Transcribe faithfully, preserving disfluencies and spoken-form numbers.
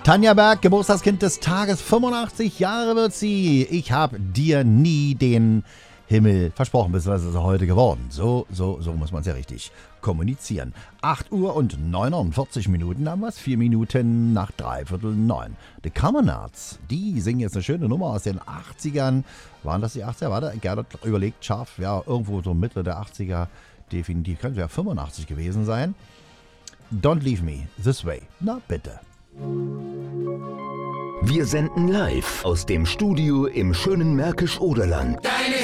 Tanja Berg, Geburtstagskind des Tages, fünfundachtzig Jahre wird sie. Ich habe dir nie den Himmel versprochen, beziehungsweise ist er heute geworden. So, so, so muss man es ja richtig kommunizieren. acht Uhr und neunundvierzig Minuten haben wir es, vier Minuten nach dreiviertel neun. The Common Arts, die singen jetzt eine schöne Nummer aus den achtzigern. Waren das die achtziger? Warte, Gerdert überlegt scharf, ja, irgendwo so Mitte der achtziger, definitiv, könnte ja fünfundachtzig gewesen sein. Don't Leave Me This Way. Na bitte. Wir senden live aus dem Studio im schönen Märkisch-Oderland. Deine